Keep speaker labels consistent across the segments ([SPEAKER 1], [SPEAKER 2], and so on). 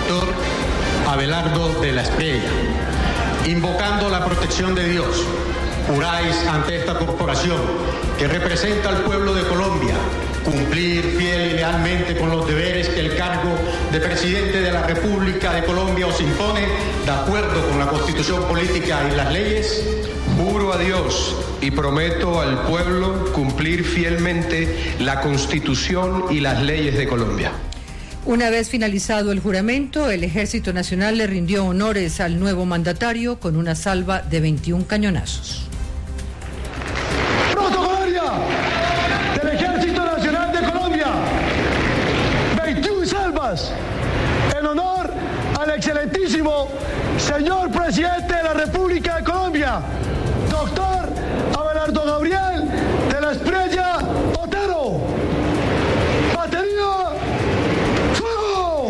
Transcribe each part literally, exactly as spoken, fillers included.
[SPEAKER 1] doctor Abelardo de la Espriella. Invocando la protección de Dios, juráis ante esta corporación que representa al pueblo de Colombia cumplir fiel y lealmente con los deberes que el cargo de presidente de la República de Colombia os impone, de acuerdo con la Constitución política y las leyes.
[SPEAKER 2] Juro a Dios y prometo al pueblo cumplir fielmente la Constitución y las leyes de Colombia.
[SPEAKER 3] Una vez finalizado el juramento, el Ejército Nacional le rindió honores al nuevo mandatario con una salva de veintiún cañonazos.
[SPEAKER 4] Protocolaria del Ejército Nacional de Colombia, veintiún salvas en honor al excelentísimo señor presidente de la República de Colombia, doctor Abelardo Gabriel de la Espriella Otero. Batería, fuego.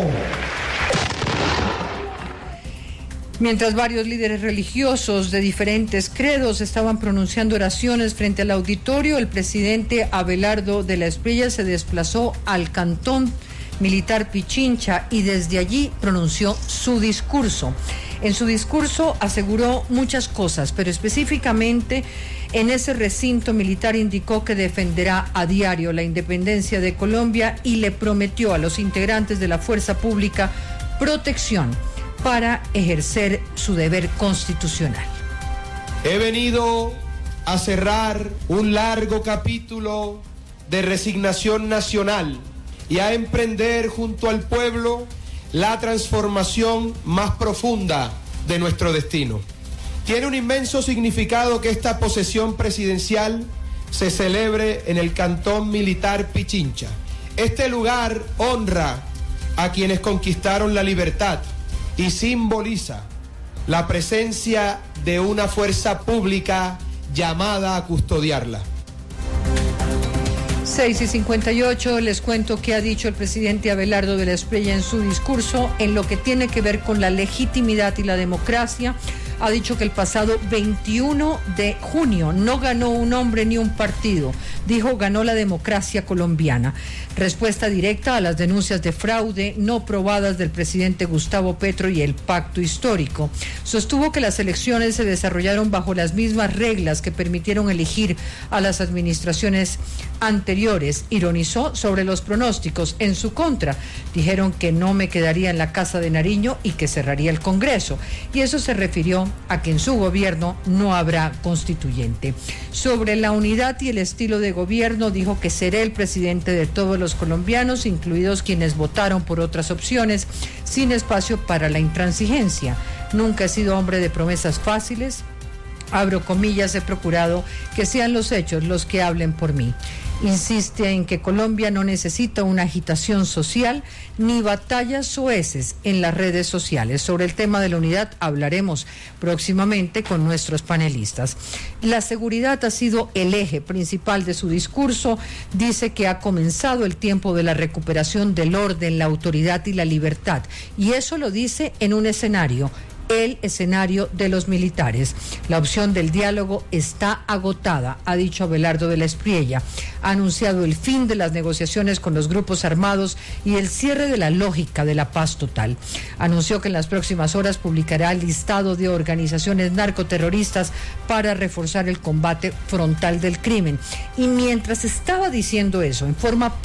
[SPEAKER 3] Mientras varios líderes religiosos de diferentes credos estaban pronunciando oraciones frente al auditorio, el presidente Abelardo de la Espriella se desplazó al cantón militar Pichincha y desde allí pronunció su discurso. En su discurso aseguró muchas cosas, pero específicamente en ese recinto militar indicó que defenderá a diario la independencia de Colombia y le prometió a los integrantes de la fuerza pública protección para ejercer su deber constitucional.
[SPEAKER 2] He venido a cerrar un largo capítulo de resignación nacional y a emprender junto al pueblo la transformación más profunda de nuestro destino. Tiene un inmenso significado que esta posesión presidencial se celebre en el cantón militar Pichincha. Este lugar honra a quienes conquistaron la libertad y simboliza la presencia de una fuerza pública llamada a custodiarla.
[SPEAKER 3] seis y cincuenta y ocho, les cuento qué ha dicho el presidente Abelardo de la Espriella en su discurso en lo que tiene que ver con la legitimidad y la democracia. Ha dicho que el pasado veintiuno de junio no ganó un hombre ni un partido. Dijo, ganó la democracia colombiana. Respuesta directa a las denuncias de fraude no probadas del presidente Gustavo Petro y el pacto histórico. Sostuvo que las elecciones se desarrollaron bajo las mismas reglas que permitieron elegir a las administraciones anteriores. Ironizó sobre los pronósticos en su contra. Dijeron que no me quedaría en la Casa de Nariño y que cerraría el Congreso. Y eso se refirió a que en su gobierno no habrá constituyente. Sobre la unidad y el estilo de gobierno, dijo que seré el presidente de todos los colombianos, incluidos quienes votaron por otras opciones, sin espacio para la intransigencia. Nunca he sido hombre de promesas fáciles. Abro comillas, he procurado que sean los hechos los que hablen por mí. Insiste en que Colombia no necesita una agitación social ni batallas soeces en las redes sociales. Sobre el tema de la unidad hablaremos próximamente con nuestros panelistas. La seguridad ha sido el eje principal de su discurso. Dice que ha comenzado el tiempo de la recuperación del orden, la autoridad y la libertad. Y eso lo dice en un escenario, el escenario de los militares. La opción del diálogo está agotada, ha dicho Abelardo de la Espriella. Ha anunciado el fin de las negociaciones con los grupos armados y el cierre de la lógica de la paz total. Anunció que en las próximas horas publicará el listado de organizaciones narcoterroristas para reforzar el combate frontal del crimen. Y mientras estaba diciendo eso, en forma